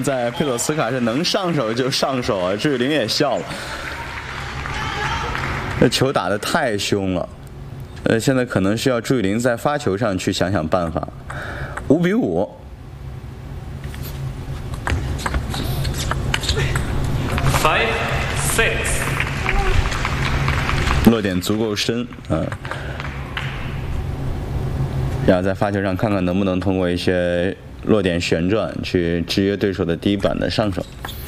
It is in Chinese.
现在佩佐斯卡是能上手就上手啊，朱雨玲也笑了。这球打得太凶了，现在可能需要朱雨玲在发球上去想想办法。5-5。 5-6。 落点足够深然后在发球上看看能不能通过一些落点旋转去制约对手的第一板的上手。